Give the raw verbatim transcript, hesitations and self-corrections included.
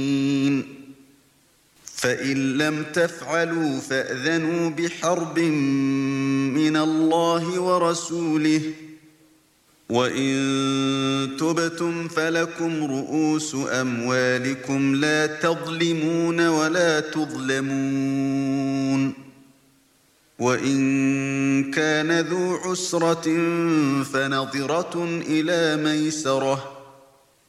فإن لم تفعلوا فأذنوا بحرب من الله ورسوله وإن تبتم فلكم رؤوس أموالكم لا تظلمون ولا تظلمون وإن كان ذو عسرة فنظرة إلى ميسرة